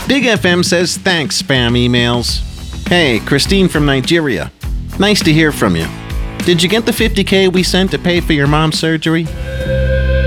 Big FM says thanks, spam emails. Hey, Christine from Nigeria. Nice to hear from you. Did you get the $50K we sent to pay for your mom's surgery?